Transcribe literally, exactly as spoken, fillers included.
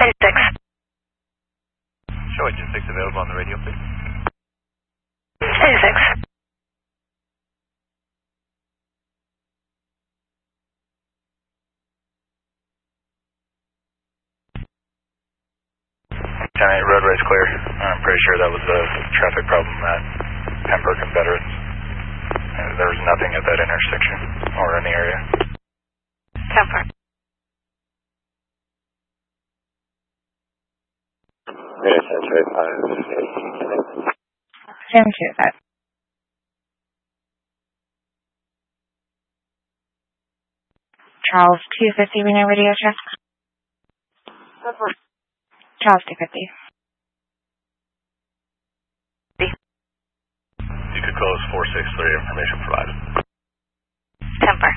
eighty-six. Show engine six available on the radio, please. eighty-six. ten eight, roadway's clear. I'm pretty sure that was a traffic problem at Pembroke and Veterans. Uh, there was nothing at that intersection or in the area. ten four. Sam two five. Charles two fifty, Reno radio check. Charles two fifty. You could close four six three, information provided. ten four.